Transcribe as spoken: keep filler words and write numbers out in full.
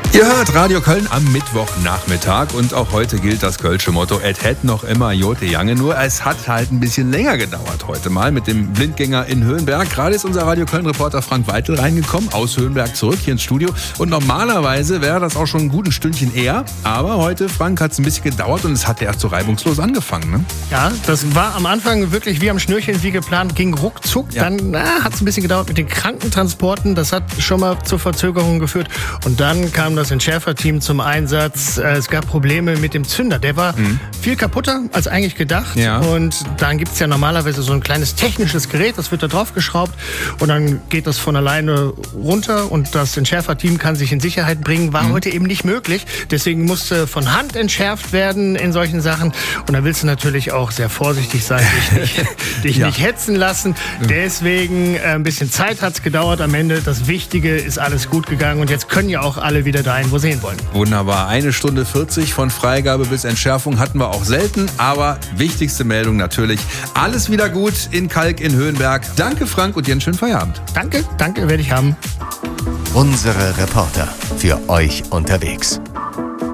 Ihr hört Radio Köln am Mittwochnachmittag und auch heute gilt das Kölsche Motto: Et hätt noch immer Jote Jange, nur es hat halt ein bisschen länger gedauert heute mal mit dem Blindgänger in Höhenberg. Gerade ist unser Radio Köln-Reporter Frank Weitel reingekommen, aus Höhenberg zurück hier ins Studio, und normalerweise wäre das auch schon ein gutes Stündchen eher, aber heute, Frank, hat es ein bisschen gedauert und es hat ja erst so reibungslos angefangen, ne? Ja, das war am Anfang wirklich wie am Schnürchen, wie geplant, ging ruckzuck, ja. Dann hat es ein bisschen gedauert mit den Krankentransporten, das hat schon mal zur Verzögerung geführt und dann kam das Entschärferteam zum Einsatz. Es gab Probleme mit dem Zünder. Der war mhm. viel kaputter als eigentlich gedacht. Ja. Und dann gibt es ja normalerweise so ein kleines technisches Gerät, das wird da drauf geschraubt und dann geht das von alleine runter und das Entschärferteam kann sich in Sicherheit bringen. War mhm. heute eben nicht möglich. Deswegen musste von Hand entschärft werden in solchen Sachen. Und da willst du natürlich auch sehr vorsichtig sein, dich nicht, dich ja. nicht hetzen lassen. Deswegen äh, ein bisschen Zeit hat es gedauert am Ende. Das Wichtige ist alles gut gegangen und jetzt können ja auch alle wieder dahin, wo sie hin wollen. Wunderbar. Eine Stunde vierzig von Freigabe bis Entschärfung hatten wir auch selten, aber wichtigste Meldung natürlich: alles wieder gut in Kalk in Höhenberg. Danke, Frank, und dir einen schönen Feierabend. Danke, danke, werde ich haben. Unsere Reporter für euch unterwegs.